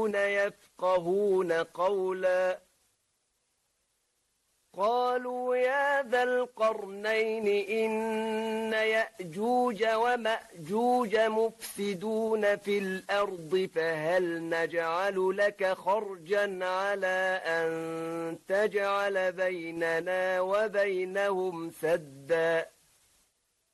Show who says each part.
Speaker 1: يفقهون قولا قالوا يا ذا القرنين إن يأجوج ومأجوج مفسدون في الأرض فهل نجعل لك خرجا على أن تجعل بيننا وبينهم سدا